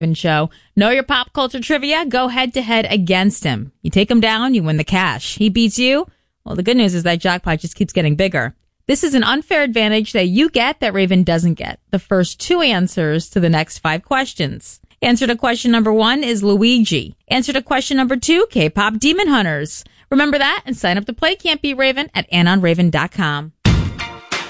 Show. Know your pop culture trivia? Go head to head against him. You take him down, you win the cash. He beats you? Well, the good news is that jackpot just keeps getting bigger. This is an unfair advantage that you get that Raven doesn't get. The first 2 answers to the next 5 questions. Answer to question number 1 is Luigi. Answer to question number 2, K-pop Demon Hunters. Remember that and sign up to play Can't Beat Raven at AnonRaven.com.